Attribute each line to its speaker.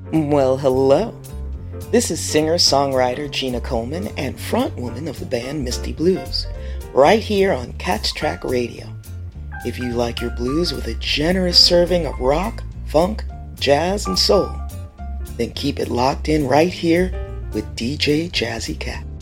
Speaker 1: Well, hello. This is singer-songwriter Gina Coleman and frontwoman of the band Misty Blues, right here on Catch Track Radio. If you like your blues with a generous serving of rock, funk, jazz, and soul, then keep it locked in right here with DJ Jazzy Cat.